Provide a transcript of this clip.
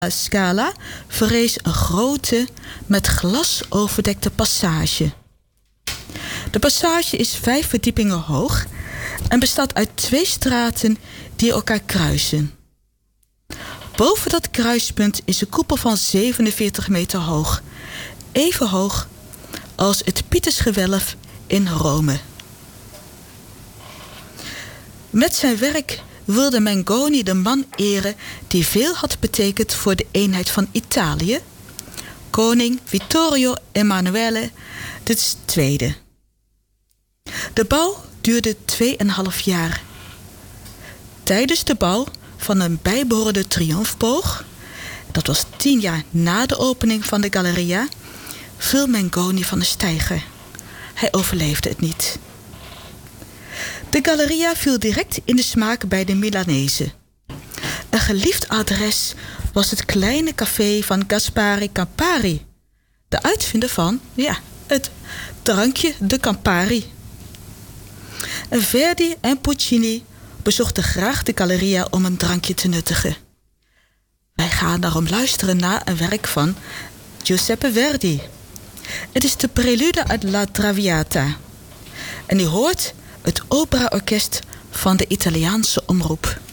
Scala verrees een grote, met glas overdekte passage. De passage is 5 verdiepingen hoog en bestaat uit 2 straten die elkaar kruisen. Boven dat kruispunt is een koepel van 47 meter hoog, even hoog als het Pietersgewelf in Rome. Met zijn werk wilde Mengoni de man eren die veel had betekend voor de eenheid van Italië, koning Vittorio Emanuele II. De bouw duurde 2,5 jaar. Tijdens de bouw van een bijbehorende triomfboog, dat was 10 jaar na de opening van de Galleria, viel Mengoni van de steiger. Hij overleefde het niet. De Galleria viel direct in de smaak bij de Milanezen. Een geliefd adres was het kleine café van Gaspare Campari, de uitvinder van, het drankje de Campari. En Verdi en Puccini bezochten graag de Galleria om een drankje te nuttigen. Wij gaan daarom luisteren naar een werk van Giuseppe Verdi. Het is de prelude uit La Traviata. En u hoort het operaorkest van de Italiaanse omroep.